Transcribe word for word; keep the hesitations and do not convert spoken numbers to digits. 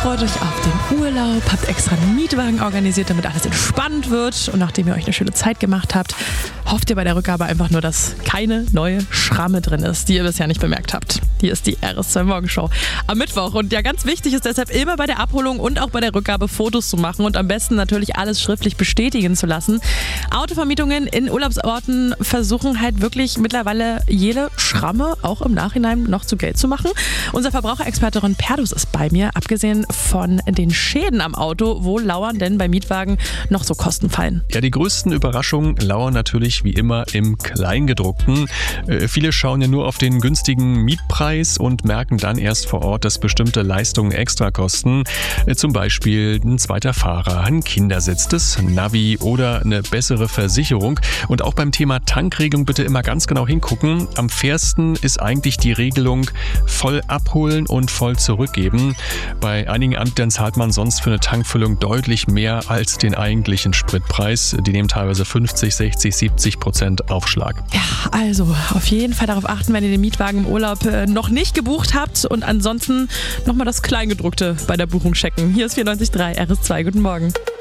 freut euch auf den Urlaub, habt extra einen Mietwagen organisiert, damit alles entspannt wird. Und nachdem ihr euch eine schöne Zeit gemacht habt, hofft ihr bei der Rückgabe einfach nur, dass keine neue Schramme drin ist, die ihr bisher nicht bemerkt habt. Hier ist die R S zwei Morgenshow am Mittwoch. Und ja, ganz wichtig ist deshalb immer bei der Abholung und auch bei der Rückgabe Fotos zu machen und am besten natürlich alles schriftlich bestätigen zu lassen. Autovermietungen in Urlaubsorten versuchen halt wirklich mittlerweile jede Schramme auch im Nachhinein noch zu Geld zu machen. Unser Verbraucherexperte Ron Perdus ist bei mir. Abgesehen von den Schäden am Auto, wo lauern denn bei Mietwagen noch so Kostenfallen? Ja, die größten Überraschungen lauern natürlich wie immer im Kleingedruckten. Äh, viele schauen ja nur auf den günstigen Mietpreis und merken dann erst vor Ort, dass bestimmte Leistungen extra kosten. Äh, zum Beispiel ein zweiter Fahrer, ein Kindersitz, das Navi oder eine bessere Versicherung. Und auch beim Thema Tankregelung bitte immer ganz genau hingucken. Am fairsten ist eigentlich die Regelung voll abholen und voll zurückgeben. Bei einigen Anbietern zahlt man sonst für eine Tankfüllung deutlich mehr als den eigentlichen Spritpreis. Die nehmen teilweise fünfzig, sechzig, siebzig Prozent Aufschlag. Ja, also auf jeden Fall darauf achten, wenn ihr den Mietwagen im Urlaub äh, noch nicht gebucht habt und ansonsten nochmal das Kleingedruckte bei der Buchung checken. Hier ist vierundneunzig Komma drei R S zwei. Guten Morgen.